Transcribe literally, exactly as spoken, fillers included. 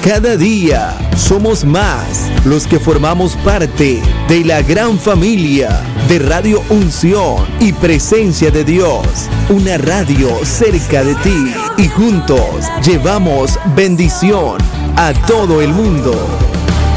Cada día somos más los que formamos parte de la gran familia de Radio Unción y Presencia de Dios, una radio cerca de ti, y juntos llevamos bendición a todo el mundo.